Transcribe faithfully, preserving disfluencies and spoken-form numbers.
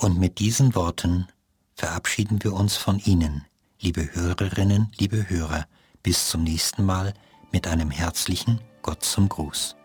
Und mit diesen Worten verabschieden wir uns von Ihnen, liebe Hörerinnen, liebe Hörer, bis zum nächsten Mal mit einem herzlichen Gott zum Gruß.